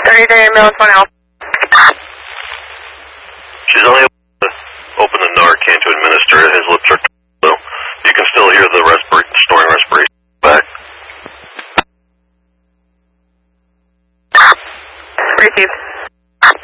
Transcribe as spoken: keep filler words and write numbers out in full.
thirty-three ambulance one out. She's only able to open the Narcan to administer it. His lips are so you can still hear the respir- snoring respiration back. Received.